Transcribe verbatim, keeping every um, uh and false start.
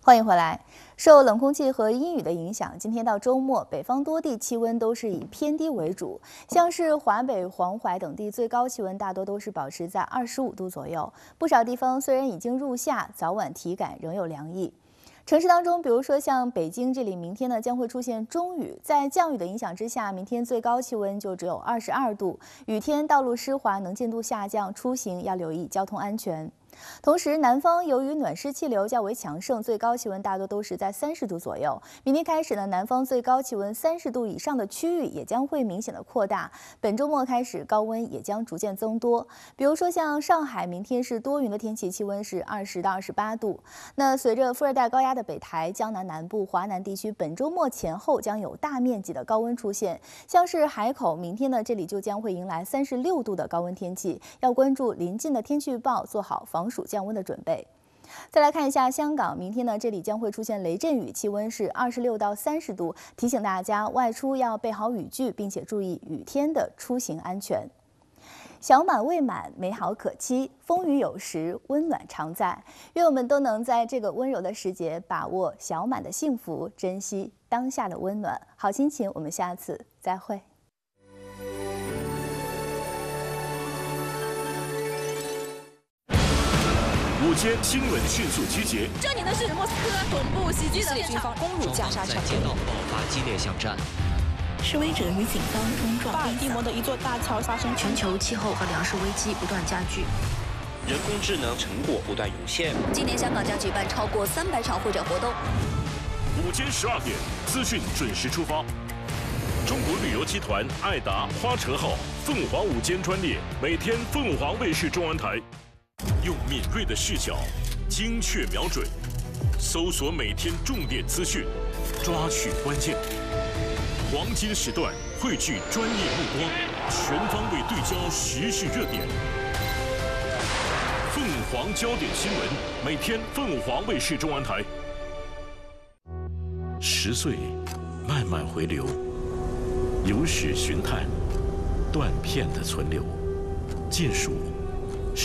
欢迎回来。受冷空气和阴雨的影响，今天到周末，北方多地气温都是以偏低为主，像是华北、黄淮等地最高气温大多都是保持在二十五度左右。不少地方虽然已经入夏，早晚体感仍有凉意。城市当中，比如说像北京这里，明天呢将会出现中雨，在降雨的影响之下，明天最高气温就只有二十二度。雨天道路湿滑，能见度下降，出行要留意交通安全。同时，南方由于暖湿气流较为强盛，最高气温大多都是在三十度左右。明天开始呢，南方最高气温三十度以上的区域也将会明显的扩大。本周末开始，高温也将逐渐增多。比如说像上海，明天是多云的天气，气温是二十到二十八度。那随着副热带高压的北抬，江南南部、华南地区本周末前后将有大面积的高温出现。像是海口，明天呢这里就将会迎来三十六度的高温天气，要关注临近的天气预报，做好防暑降温的准备。再来看一下香港，明天呢这里将会出现雷阵雨，气温是二十六到三十度，提醒大家外出要备好雨具，并且注意雨天的出行安全。小满未满，美好可期；风雨有时，温暖常在。愿我们都能在这个温柔的时节，把握小满的幸福，珍惜当下的温暖。好心情，我们下次再会。 午间新闻迅速集结， 这里呢是莫斯科总部袭击的军方攻入加沙城， 在街道爆发激烈巷战。 示威者与警方冲撞。 巴尔的摩的一座大桥发生全球气候和粮食危机不断加剧， 人工智能成果不断涌现。 今年香港将举办超过三百场会展活动。 午间十二点，资讯准时出发。中国旅游集团爱达花车号凤凰午间专列，每天凤凰卫视中文台。用敏锐的视角，精确瞄准，搜索每天重点资讯，抓取关键。黄金时段汇聚专业目光，全方位对焦时事热点。凤凰焦点新闻，每天凤凰卫视中文台。十岁，慢慢回流，有史寻探，断片的存留，尽数。